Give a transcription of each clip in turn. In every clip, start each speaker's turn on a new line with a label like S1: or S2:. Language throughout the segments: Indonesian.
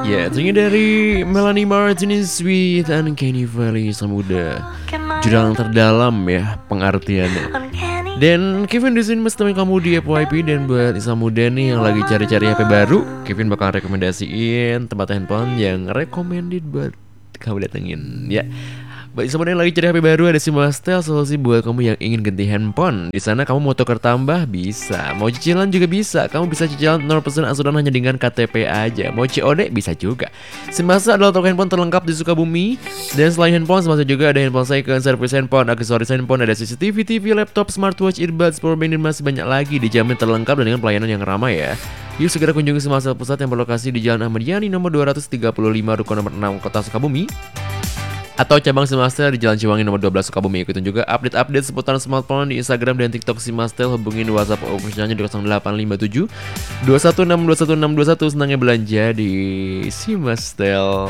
S1: Ya, tentunya dari Melanie Martinez with Uncanny Valley Samuda. Jurang terdalam ya pengertiannya. Dan Kevin di sini mas temen kamu di FYP. Dan buat Isa Muda nih yang lagi cari-cari HP baru, Kevin bakal rekomendasiin tempat handphone yang recommended buat kamu datengin ya. Buat Isa Muda yang lagi cari HP baru, ada Simastel, solusi buat kamu yang ingin ganti handphone. Di sana kamu mau tukar tambah bisa, mau cicilan juga bisa. Kamu bisa cicilan 0% angsuran hanya dengan KTP aja. Mau COD bisa juga. Simastel adalah toko handphone terlengkap di Sukabumi. Dan selain handphone, Simastel juga ada handphone second, service handphone, aksesoris handphone, ada CCTV, TV, laptop, smartwatch, earbuds, powerbank, dan masih banyak lagi. Dijamin terlengkap dan dengan pelayanan yang ramai ya. Yuk segera kunjungi Simastel Pusat yang berlokasi di Jalan Ahmad Yani nomor 235 Ruko nomor 6 Kota Sukabumi, atau cabang Simastel di Jalan Ciwangi nomor 12 Sukabumi. Ikutin juga update-update seputar smartphone di Instagram dan TikTok Simastel. Hubungin WhatsApp officialnya di 0857 216 21621. Senangnya belanja di Simastel.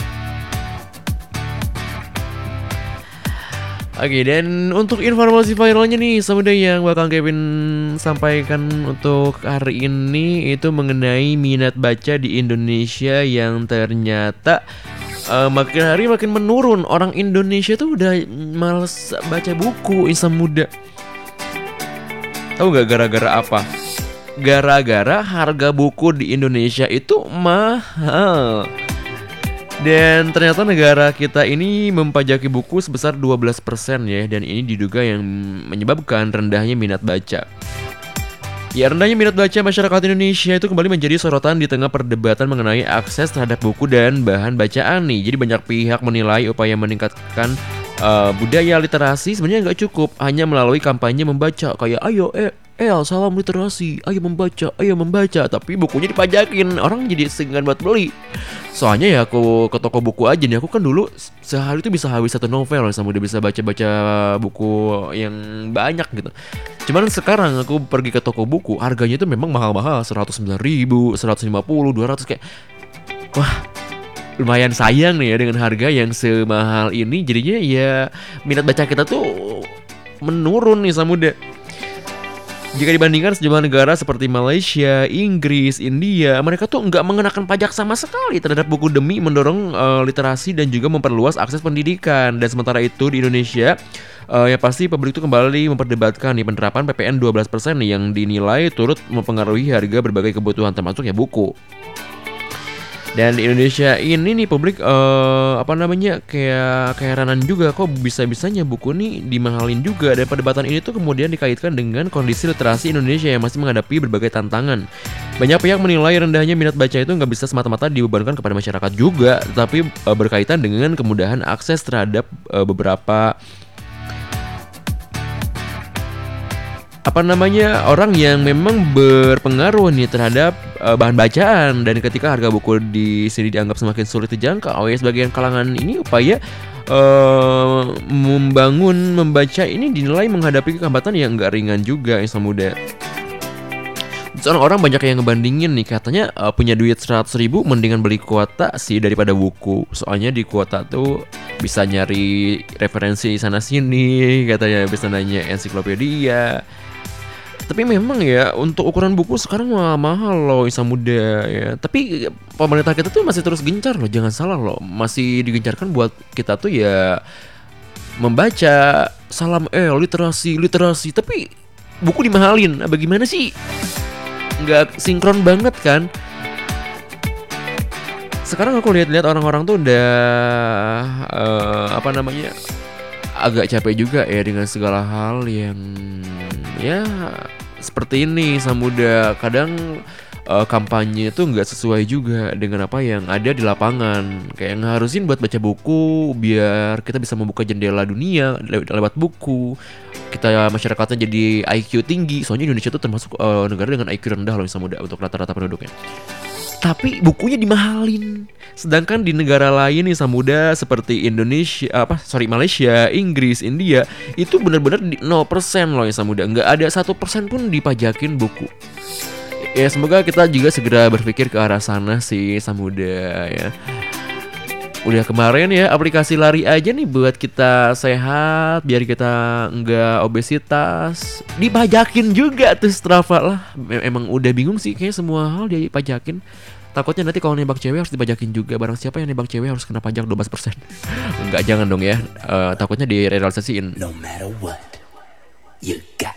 S1: Oke, dan untuk informasi viralnya nih Samuda yang bakal Kevin sampaikan untuk hari ini itu mengenai minat baca di Indonesia yang ternyata makin hari makin menurun. Orang Indonesia tuh udah males baca buku, insan muda. Tahu gak gara-gara apa? Gara-gara harga buku di Indonesia itu mahal. Dan ternyata negara kita ini mempajaki buku sebesar 12% ya. Dan ini diduga yang menyebabkan rendahnya minat baca. Ya, rendahnya minat baca masyarakat Indonesia itu kembali menjadi sorotan di tengah perdebatan mengenai akses terhadap buku dan bahan bacaan nih. Jadi banyak pihak menilai upaya meningkatkan budaya literasi sebenarnya nggak cukup hanya melalui kampanye membaca kayak ayo salam literasi, ayo membaca, tapi bukunya dipajakin, orang jadi segan buat beli. Soalnya ya aku ke toko buku aja nih, aku kan dulu sehari itu bisa habis 1 novel sama udah bisa baca-baca buku yang banyak gitu. Cuman sekarang aku pergi ke toko buku, harganya itu memang mahal-mahal, 109.000, 150, 200 kayak wah, lumayan sayang nih ya dengan harga yang semahal ini. Jadinya ya minat baca kita tuh menurun nih Samuda. Jika dibandingkan sejumlah negara seperti Malaysia, Inggris, India, mereka tuh nggak mengenakan pajak sama sekali terhadap buku demi mendorong literasi dan juga memperluas akses pendidikan. Dan sementara itu di Indonesia, ya pasti publik itu kembali memperdebatkan nih penerapan PPN 12% nih yang dinilai turut mempengaruhi harga berbagai kebutuhan termasuk ya buku. Dan di Indonesia ini nih publik kayak keheranan juga kok bisa-bisanya buku nih dimahalin juga. Dan perdebatan ini tuh kemudian dikaitkan dengan kondisi literasi Indonesia yang masih menghadapi berbagai tantangan. Banyak pihak menilai rendahnya minat baca itu nggak bisa semata-mata dibebankan kepada masyarakat juga, tetapi berkaitan dengan kemudahan akses terhadap beberapa orang yang memang berpengaruh nih terhadap bahan bacaan. Dan ketika harga buku di sini dianggap semakin sulit dijangkau oleh sebagian kalangan ini, upaya membaca ini dinilai menghadapi hambatan yang enggak ringan juga insan muda. Seorang orang banyak yang ngebandingin nih, katanya punya duit 100.000 mendingan beli kuota sih daripada buku. Soalnya di kuota tuh bisa nyari referensi sana sini, katanya bisa nanya ensiklopedia. Tapi memang ya untuk ukuran buku sekarang mahal loh insan muda ya. Tapi pemerintah kita tuh masih terus gencar loh, jangan salah loh. Masih digencarkan buat kita tuh ya membaca, salam literasi. Tapi buku dimahalin, bagaimana sih? Nggak sinkron banget kan? Sekarang aku lihat-lihat orang-orang tuh udah agak capek juga ya dengan segala hal yang ya seperti ini Samuda. Kadang kampanye tuh nggak sesuai juga dengan apa yang ada di lapangan. Kayak ngeharusin buat baca buku biar kita bisa membuka jendela dunia lewat buku. Kita masyarakatnya jadi IQ tinggi. Soalnya Indonesia tuh termasuk negara dengan IQ rendah loh Samuda untuk rata-rata penduduknya. Tapi bukunya dimahalin. Sedangkan di negara lain nih Samuda seperti Malaysia, Inggris, India itu benar-benar 0% loh ya Samuda. Nggak ada 1% pun dipajakin buku. Ya semoga kita juga segera berpikir ke arah sana sih Samuda ya. Udah kemarin ya aplikasi lari aja nih buat kita sehat, biar kita nggak obesitas, dipajakin juga tuh Strava lah. Emang udah bingung sih kayaknya semua hal dipajakin. Takutnya nanti kalau nembak cewek harus dipajakin juga. Barang siapa yang nembak cewek harus kena pajak 12%. Enggak, jangan dong ya. Takutnya direalisasiin.
S2: No matter what, you got